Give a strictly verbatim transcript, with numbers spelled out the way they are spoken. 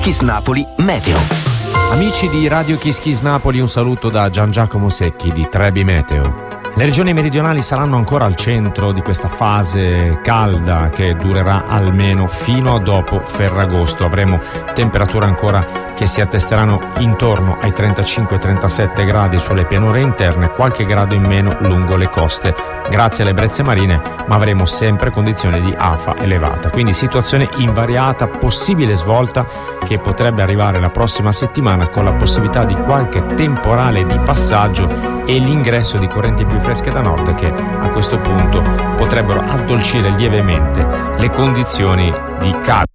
Kiss Napoli Meteo. Amici di Radio Kiss Kiss Napoli, un saluto da Gian Giacomo Secchi di Trebi Meteo. Le regioni meridionali saranno ancora al centro di questa fase calda che durerà almeno fino a dopo Ferragosto. Avremo temperature ancora che si attesteranno intorno ai trentacinque trentasette gradi sulle pianure interne, qualche grado in meno lungo le coste, grazie alle brezze marine, ma avremo sempre condizioni di afa elevata. Quindi situazione invariata, possibile svolta che potrebbe arrivare la prossima settimana con la possibilità di qualche temporale di passaggio e l'ingresso di correnti più fresche da nord che a questo punto potrebbero addolcire lievemente le condizioni di caldo.